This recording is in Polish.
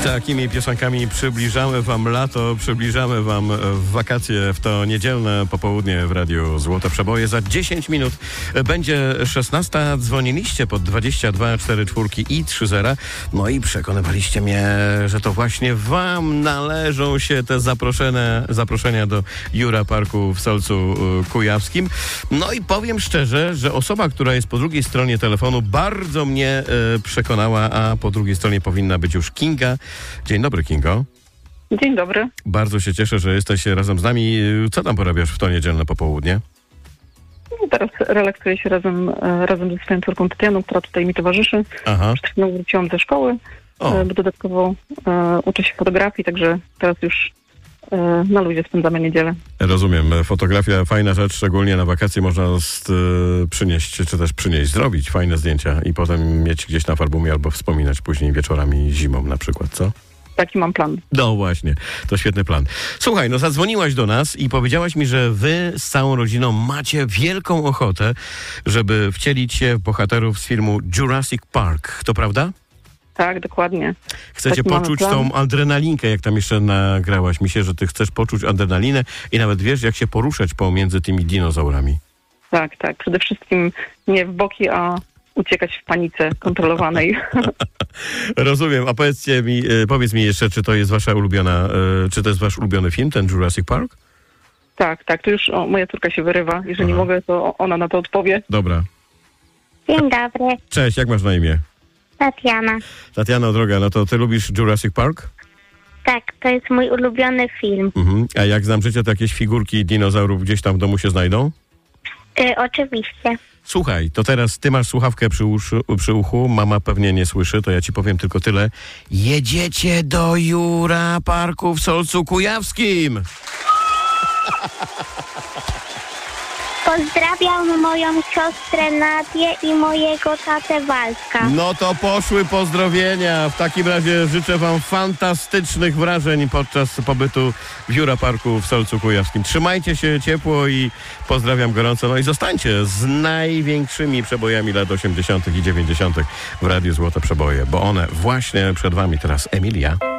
Takimi piosenkami przybliżamy wam lato, przybliżamy wam wakacje w to niedzielne popołudnie w Radiu Złote Przeboje. Za 10 minut będzie 16. Dzwoniliście pod 22 44 i 30. No i przekonywaliście mnie, że to właśnie wam należą się te zaproszenia do Jura Parku w Solcu Kujawskim. No i powiem szczerze, że osoba, która jest po drugiej stronie telefonu, bardzo mnie przekonała, a po drugiej stronie powinna być już Kinga. Dzień dobry, Kingo. Dzień dobry. Bardzo się cieszę, że jesteś razem z nami. Co tam porabiasz w to niedzielne popołudnie? No, teraz relaksuję się razem ze swoją córką Tatianą, która tutaj mi towarzyszy. Aha. Przed chwilą wróciłam ze szkoły, bo dodatkowo uczę się fotografii, także teraz już na luzie spędzamy niedzielę. Rozumiem. Fotografia fajna rzecz, szczególnie na wakacje można zrobić fajne zdjęcia i potem mieć gdzieś na albumie albo wspominać później wieczorami zimą na przykład, co? Taki mam plan. No właśnie, to świetny plan. Słuchaj, no zadzwoniłaś do nas i powiedziałaś mi, że wy z całą rodziną macie wielką ochotę, żeby wcielić się w bohaterów z filmu Jurassic Park. To prawda? Tak, dokładnie. Chcecie poczuć tą adrenalinkę, jak tam jeszcze nagrałaś mi się, że ty chcesz poczuć adrenalinę i nawet wiesz, jak się poruszać pomiędzy tymi dinozaurami. Tak. Przede wszystkim nie w boki, a uciekać w panice kontrolowanej. Rozumiem. A powiedz mi jeszcze, czy to jest czy to jest wasz ulubiony film, ten Jurassic Park? Tak. To już moja córka się wyrywa. Jeżeli mogę, to ona na to odpowie. Dobra. Dzień dobry, Cześć, jak masz na imię? Tatiana. Tatiana, droga, no to ty lubisz Jurassic Park? Tak, to jest mój ulubiony film. Mhm. A jak znam życie, to jakieś figurki dinozaurów gdzieś tam w domu się znajdą? Oczywiście. Słuchaj, to teraz ty masz słuchawkę przy uchu, mama pewnie nie słyszy, to ja ci powiem tylko tyle. Jedziecie do Jura Parku w Solcu Kujawskim! Pozdrawiam moją siostrę Nadię i mojego tatę Walka. No to poszły pozdrowienia. W takim razie życzę wam fantastycznych wrażeń podczas pobytu w Jura Parku w Solcu Kujawskim. Trzymajcie się ciepło i pozdrawiam gorąco. No i zostańcie z największymi przebojami lat 80. i 90. w Radiu Złote Przeboje, bo one właśnie przed wami teraz. Emilia.